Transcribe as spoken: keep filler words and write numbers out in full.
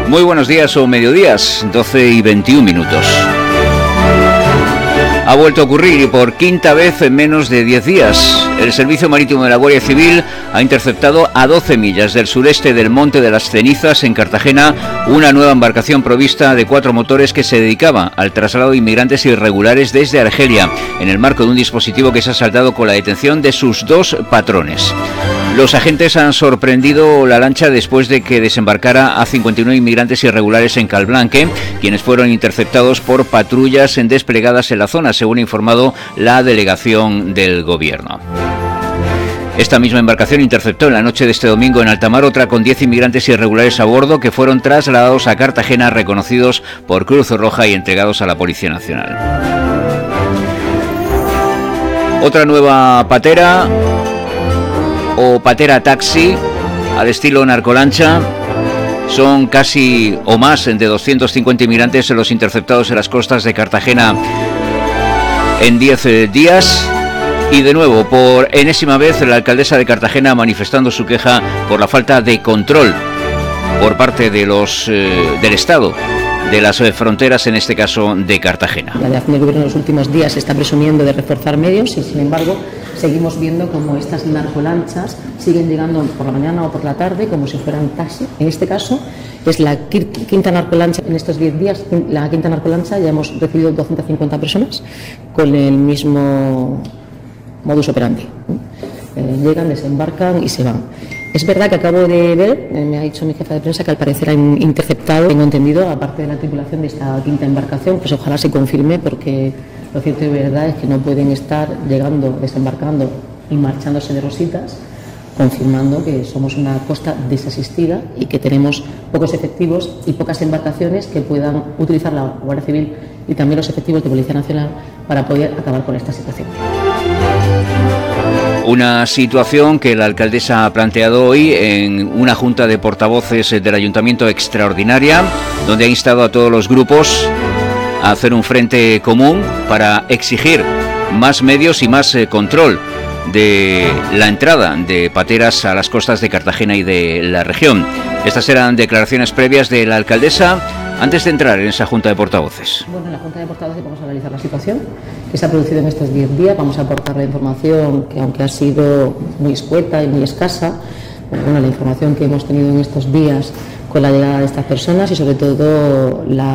Muy buenos días o mediodías, doce y veintiún minutos. Ha vuelto a ocurrir y por quinta vez en menos de diez días. El Servicio Marítimo de la Guardia Civil ha interceptado a doce millas del sureste del Monte de las Cenizas, en Cartagena, una nueva embarcación provista de cuatro motores que se dedicaba al traslado de inmigrantes irregulares desde Argelia, en el marco de un dispositivo que se ha saldado con la detención de sus dos patrones. Los agentes han sorprendido la lancha después de que desembarcara a cincuenta y nueve inmigrantes irregulares en Calblanque, quienes fueron interceptados por patrullas desplegadas en la zona, según ha informado la delegación del Gobierno. Esta misma embarcación interceptó en la noche de este domingo en alta mar otra con diez inmigrantes irregulares a bordo que fueron trasladados a Cartagena, reconocidos por Cruz Roja y entregados a la Policía Nacional. Otra nueva patera o patera taxi al estilo narcolancha. Son casi o más de doscientos cincuenta inmigrantes los interceptados en las costas de Cartagena en diez días. Y de nuevo, por enésima vez, la alcaldesa de Cartagena manifestando su queja por la falta de control por parte de los eh, del Estado de las fronteras, en este caso de Cartagena. La delegación del Gobierno en los últimos días se está presumiendo de reforzar medios y, sin embargo, seguimos viendo como estas narcolanchas siguen llegando por la mañana o por la tarde como si fueran taxi. En este caso es la quinta narcolancha en estos diez días, la quinta narcolancha, ya hemos recibido doscientas cincuenta personas con el mismo modus operandi. Eh, llegan, desembarcan y se van. Es verdad que acabo de ver, eh, me ha dicho mi jefa de prensa, que al parecer han interceptado, tengo entendido, aparte de la tripulación de esta quinta embarcación, pues ojalá se confirme, porque lo cierto y verdad es que no pueden estar llegando, desembarcando y marchándose de rositas, confirmando que somos una costa desasistida y que tenemos pocos efectivos y pocas embarcaciones que puedan utilizar la Guardia Civil y también los efectivos de Policía Nacional para poder acabar con esta situación. Una situación que la alcaldesa ha planteado hoy en una junta de portavoces del Ayuntamiento extraordinaria, donde ha instado a todos los grupos a hacer un frente común para exigir más medios y más eh, control de la entrada de pateras a las costas de Cartagena y de la región. Estas eran declaraciones previas de la alcaldesa antes de entrar en esa junta de portavoces. Bueno, en la junta de portavoces vamos a analizar la situación que se ha producido en estos diez días. Vamos a aportar la información que, aunque ha sido muy escueta y muy escasa, bueno, la información que hemos tenido en estos días con la llegada de estas personas y sobre todo la